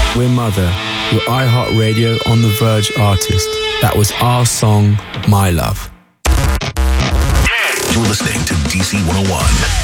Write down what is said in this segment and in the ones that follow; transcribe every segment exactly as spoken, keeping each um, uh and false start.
We're Mother, your iHeartRadio On The Verge artist. That was our song, My Love. You're listening to D C one oh one.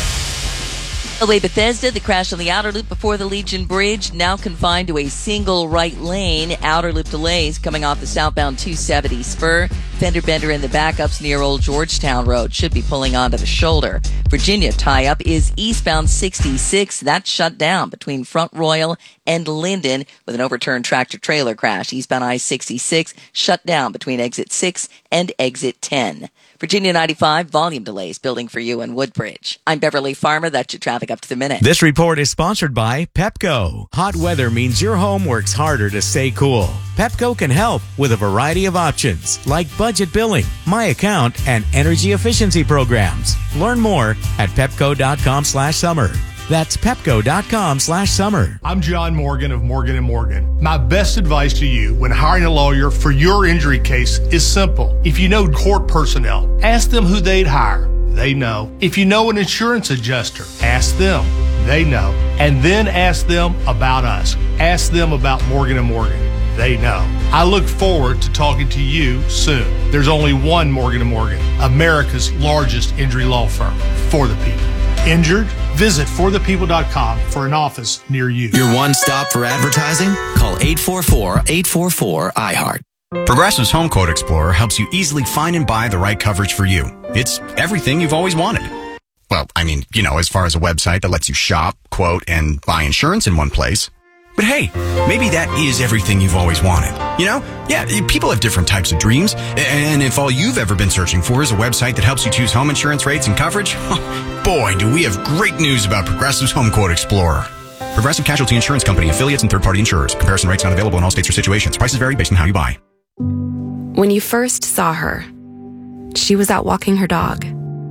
L A Bethesda, the crash on the outer loop before the Legion Bridge, now confined to a single right lane. Outer loop delays coming off the southbound two seventy spur. Fender bender in the backups near Old Georgetown Road. Should be pulling onto the shoulder. Virginia tie-up is eastbound sixty-six. That's shut down between Front Royal and Linden with an overturned tractor-trailer crash. Eastbound I sixty-six shut down between exit six and exit ten. Virginia ninety-five, volume delays building for you in Woodbridge. I'm Beverly Farmer. That's your traffic up to the minute. This report is sponsored by Pepco. Hot weather means your home works harder to stay cool. Pepco can help with a variety of options like budget billing, My Account, and energy efficiency programs. Learn more at pepco.com slash summer. That's pepco.com slash summer. I'm John Morgan of Morgan and Morgan. My best advice to you when hiring a lawyer for your injury case is simple. If you know court personnel, ask them who they'd hire. They know. If you know an insurance adjuster, ask them. They know. And then ask them about us. Ask them about Morgan and Morgan. They know. I look forward to talking to you soon. There's only one Morgan and Morgan, America's largest injury law firm, for the people. Injured? Visit for the people dot com for an office near you. Your one stop for advertising? Call eight four four, eight four four, I heart. Progressive's Home Quote Explorer helps you easily find and buy the right coverage for you. It's everything you've always wanted. Well, I mean, you know, as far as a website that lets you shop, quote, and buy insurance in one place. But hey, maybe that is everything you've always wanted. You know? Yeah, people have different types of dreams. And if all you've ever been searching for is a website that helps you choose home insurance rates and coverage, boy, do we have great news about Progressive's Home Quote Explorer. Progressive Casualty Insurance Company, affiliates, and third-party insurers. Comparison rates not available in all states or situations. Prices vary based on how you buy. When you first saw her, she was out walking her dog.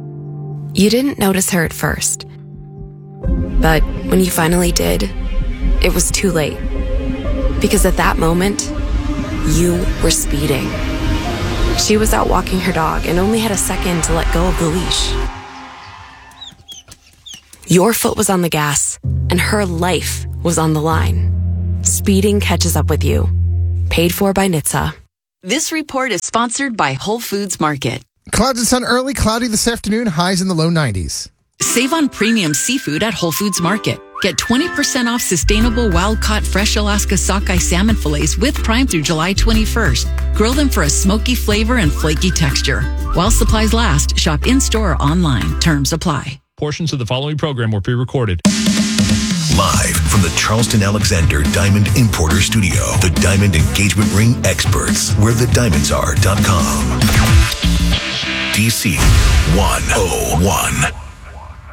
You didn't notice her at first. But when you finally did, it was too late. Because at that moment, you were speeding. She was out walking her dog and only had a second to let go of the leash. Your foot was on the gas, and her life was on the line. Speeding catches up with you. Paid for by N H T S A. This report is sponsored by Whole Foods Market. Clouds and sun early, cloudy this afternoon, highs in the low nineties. Save on premium seafood at Whole Foods Market. Get twenty percent off sustainable wild-caught fresh Alaska sockeye salmon fillets with Prime through July twenty-first. Grill them for a smoky flavor and flaky texture. While supplies last, shop in-store or online. Terms apply. Portions of the following program were pre-recorded. Live from the Charleston Alexander Diamond Importer Studio, the Diamond Engagement Ring experts, where the diamonds are dot com. D C one oh one.